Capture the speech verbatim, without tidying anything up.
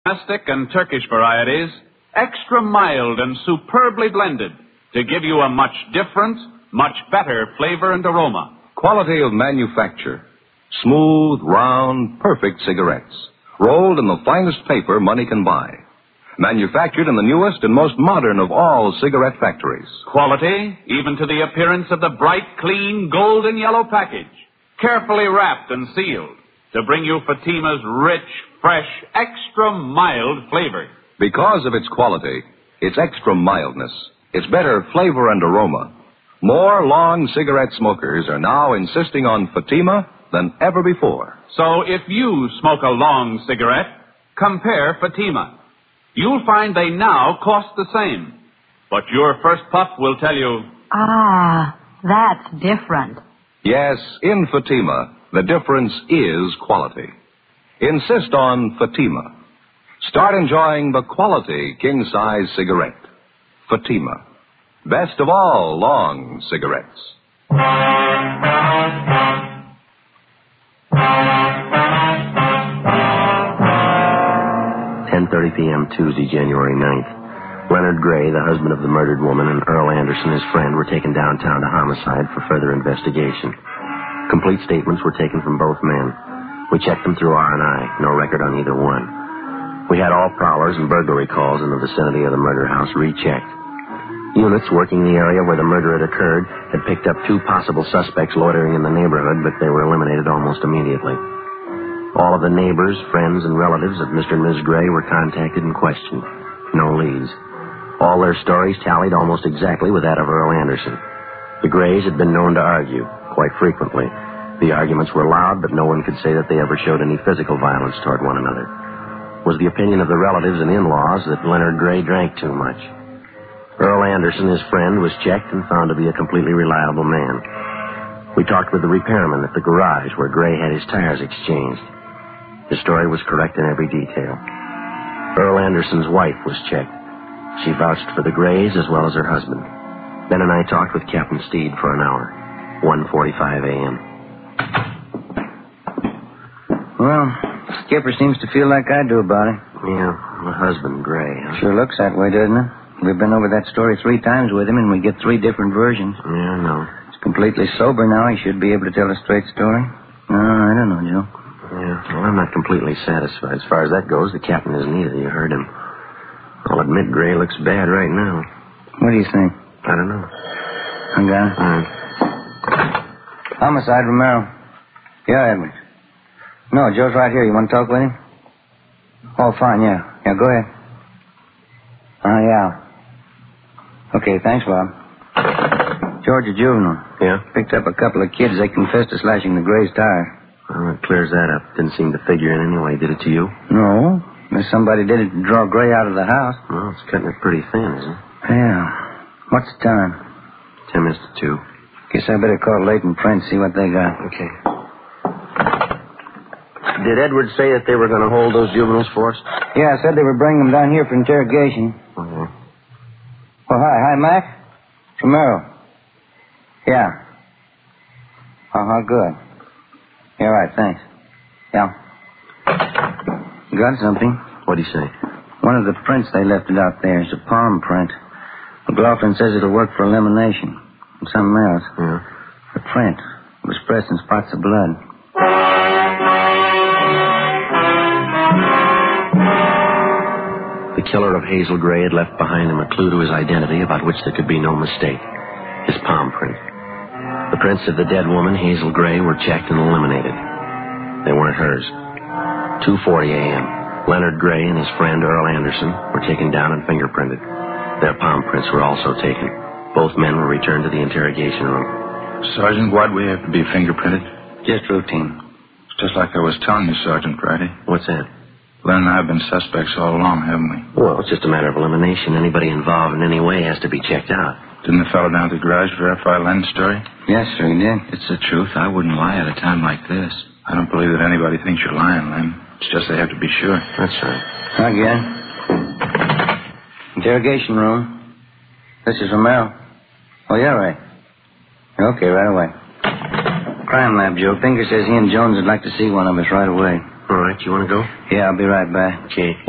domestic and Turkish varieties, extra mild and superbly blended to give you a much different, much better flavor and aroma. Quality of manufacture. Smooth, round, perfect cigarettes. Rolled in the finest paper money can buy. Manufactured in the newest and most modern of all cigarette factories. Quality, even to the appearance of the bright, clean, golden yellow package. Carefully wrapped and sealed to bring you Fatima's rich, fresh, extra mild flavor. Because of its quality, its extra mildness, its better flavor and aroma, more long cigarette smokers are now insisting on Fatima than ever before. So if you smoke a long cigarette, compare Fatima. You'll find they now cost the same. But your first puff will tell you... Ah, that's different. Yes, in Fatima, the difference is quality. Insist on Fatima. Start enjoying the quality king-size cigarette. Fatima. Best of all long cigarettes. ten thirty p.m. Tuesday, January ninth. Leonard Gray, the husband of the murdered woman, and Earl Anderson, his friend, were taken downtown to homicide for further investigation. Complete statements were taken from both men. We checked them through R and I. No record on either one. We had all prowlers and burglary calls in the vicinity of the murder house rechecked. Units working the area where the murder had occurred had picked up two possible suspects loitering in the neighborhood, but they were eliminated almost immediately. All of the neighbors, friends, and relatives of Mister and Miss Gray were contacted and questioned. No leads. All their stories tallied almost exactly with that of Earl Anderson. The Grays had been known to argue, quite frequently. The arguments were loud, but no one could say that they ever showed any physical violence toward one another. It was the opinion of the relatives and in-laws that Leonard Gray drank too much. Earl Anderson, his friend, was checked and found to be a completely reliable man. We talked with the repairman at the garage where Gray had his tires exchanged. His story was correct in every detail. Earl Anderson's wife was checked. She vouched for the Grays as well as her husband. Ben and I talked with Captain Steed for an hour. one forty-five a.m. Well, Skipper seems to feel like I do about it. Yeah, my husband, Gray. Huh? Sure looks that way, doesn't it? We've been over that story three times with him, and we get three different versions. Yeah, I know. He's completely sober now. He should be able to tell a straight story. No, I don't know, Joe. Yeah, well, I'm not completely satisfied. As far as that goes, the captain isn't either. You heard him. I'll admit Gray looks bad right now. What do you think? I don't know. I got it. All right. Homicide, Romero. Yeah, Edwards. No, Joe's right here. You want to talk with him? Oh, fine, yeah. Yeah, go ahead. Oh, yeah. Okay, thanks, Bob. Georgia Juvenile. Yeah? Picked up a couple of kids. They confessed to slashing the Gray's tire. Well, that clears that up. Didn't seem to figure in anyway. Did it to you? No. Unless somebody did it to draw Gray out of the house. Well, it's cutting it pretty thin, isn't it? Yeah. What's the time? Ten minutes to two. Guess I better call Leighton Prince, see what they got. Okay. Did Edwards say that they were going to hold those juveniles for us? Yeah, I said they were bringing them down here for interrogation. Okay. Well, hi. Hi, Mac. It's Romero. Yeah. Uh-huh, good. Yeah, right, thanks. Yeah. Got something. What'd he say? One of the prints they left it out there is a palm print. McLaughlin says it'll work for elimination. And something else. Yeah. The print was pressed in spots of blood. The killer of Hazel Gray had left behind him a clue to his identity about which there could be no mistake. His palm print. The prints of the dead woman, Hazel Gray, were checked and eliminated. They weren't hers. two forty a.m. Leonard Gray and his friend Earl Anderson were taken down and fingerprinted. Their palm prints were also taken. Both men were returned to the interrogation room. Sergeant, why'd we have to be fingerprinted? Just routine. It's just like I was telling you, Sergeant Friday. What's that? Len and I have been suspects all along, haven't we? Well, it's just a matter of elimination. Anybody involved in any way has to be checked out. Didn't the fellow down at the garage verify Len's story? Yes, sir, he did. It's the truth. I wouldn't lie at a time like this. I don't believe that anybody thinks you're lying, Len. It's just they have to be sure. That's right. Again. Interrogation room. This is Romero. Oh, yeah, right. Okay, right away. Crime lab, Joe. Pinker says he and Jones would like to see one of us right away. All right, you want to go? Yeah, I'll be right back. Okay.